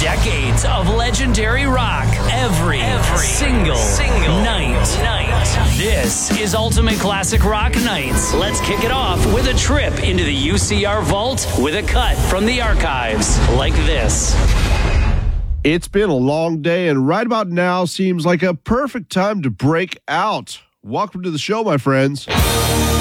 Decades of legendary rock every single night. This is Ultimate Classic Rock Nights. Let's kick it off with a trip into the UCR vault with a cut from the archives like this. It's been a long day, and right about now seems like a perfect time to break out. Welcome to the show, my friends.